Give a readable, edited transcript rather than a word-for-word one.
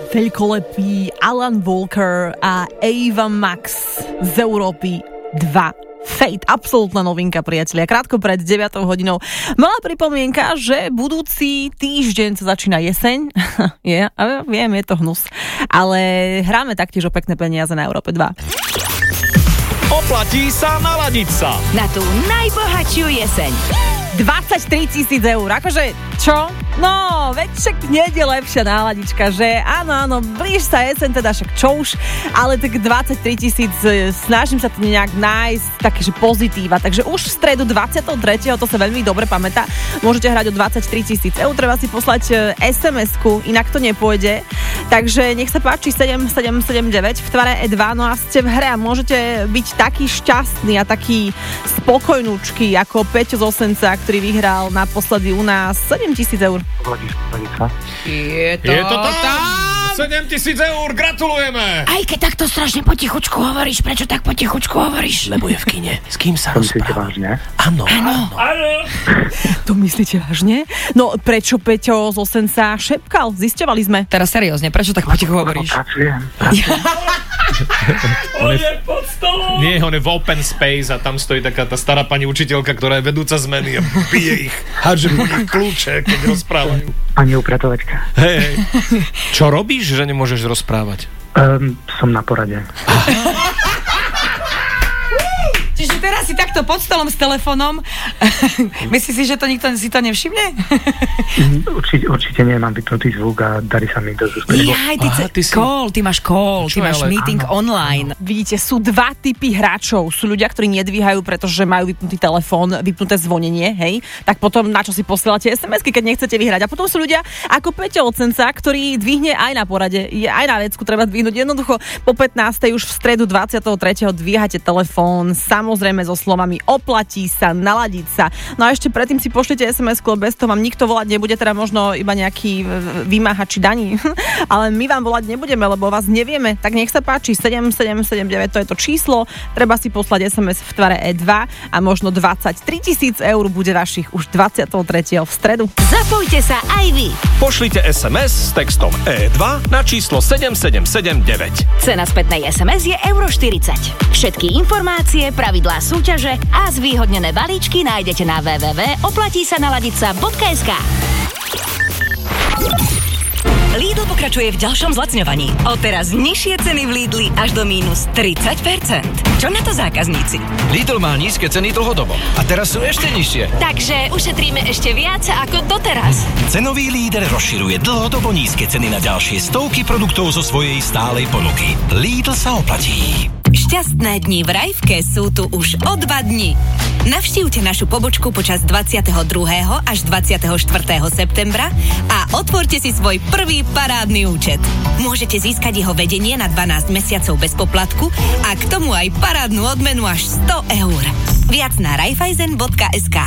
Veľkolepý Alan Walker a Ava Max z Európy 2. Fate, absolútna novinka, priatelia. Krátko pred 9 hodinou. Malá pripomienka, že budúci týždeň sa začína jeseň. Viem, je to hnus. Ale hráme taktiež o pekné peniaze na Európe 2. Oplatí sa naladiť sa na tú najbohatšiu jeseň. 23 000 eur, akože čo? No, veď však nie je lepšia náladička, že áno, blíž sa jeseň, teda však čo už, ale tak 23 000, snažím sa to nejak nájsť také, že pozitíva, takže už v stredu 23. to sa veľmi dobre pamätá, môžete hrať o 23 000 eur, treba si poslať SMS-ku, inak to nepôjde, takže nech sa páči 7779 v tvare E2, no a ste v hre a môžete byť taký šťastný a taký spokojnúčky ako Peťo z Osenca, ktorý vyhral naposledy u nás 7 000 eur. Je to tam! 7 000 eur, gratulujeme! Aj keď takto strašne potichučku hovoríš, prečo tak potichučku hovoríš? Lebo je v kine. S kým sa rozpráva? Áno. To myslíte vážne? No prečo Peťo z Osenca šepkal? Zisťovali sme. Teraz seriózne, prečo tak potichu hovoríš? On je pod stolom. Nie, on je v open space a tam stojí taká tá stará pani učiteľka, ktorá je vedúca zmeny a bije ich, hádže po nich kľúče, keď rozprávajú. Pani upratovačka. Hej, čo robíš, že nemôžeš rozprávať? Som na porade. Čiže teraz si takto pod stolom s telefónom. Myslíš si, že to nikto si to nevšimne? Určite nie, mám vypnutý zvuk a darí sa mi dosť úspešne. Ty máš call, ty máš meeting online. Vidíte, sú dva typy hráčov. Sú ľudia, ktorí nedvíhajú, pretože majú vypnutý telefón, vypnuté zvonenie, hej? Tak potom na čo si posielate SMS-ky, keď nechcete vyhrať. A potom sú ľudia ako Peťo Ocenca, ktorý dvihne aj na porade. Aj na vecku treba dvihnúť. Jednoducho po 15. už v stredu 23. dvíhate telefón, samozrejme so slovami oplatí sa, naladiť sa. No a ešte predtým si pošlite SMS-ku, bez toho vám nikto volať nebude, teda možno iba nejaký vymáhači daní. Ale my vám volať nebudeme, lebo vás nevieme. Tak nech sa páči, 7779, to je to číslo. Treba si poslať SMS v tvare E2 a možno 23 000 eur bude vašich už 23. v stredu. Zapojte sa aj vy. Pošlite SMS s textom E2 na číslo 7779. Cena spätnej SMS je €40. Všetky informácie, pravidlá súťaže a zvýhodnené balíčky nájdete na www.oplatísanaladica.sk. Lidl pokračuje v ďalšom zlacňovaní. Odteraz nižšie ceny v Lidli až do mínus 30%. Čo na to zákazníci? Lidl má nízke ceny dlhodobo a teraz sú ešte nižšie. Takže ušetríme ešte viac ako doteraz. Cenový líder rozširuje dlhodobo nízke ceny na ďalšie stovky produktov zo svojej stálej ponuky. Lidl sa oplatí. Šťastné dni v Rajvke sú tu už o 2 dni. Navštívte našu pobočku počas 22. až 24. septembra a otvorte si svoj prvý parádny účet. Môžete získať jeho vedenie na 12 mesiacov bez poplatku a k tomu aj parádnu odmenu až 100 eur. Viac na raiffeisen.sk.